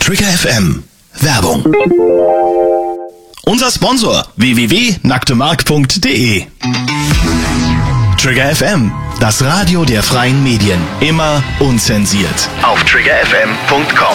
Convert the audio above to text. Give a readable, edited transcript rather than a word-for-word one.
Trigger FM. Werbung. Unser Sponsor www.nacktemark.de. Trigger FM, das Radio der freien Medien. Immer unzensiert. Auf triggerfm.com.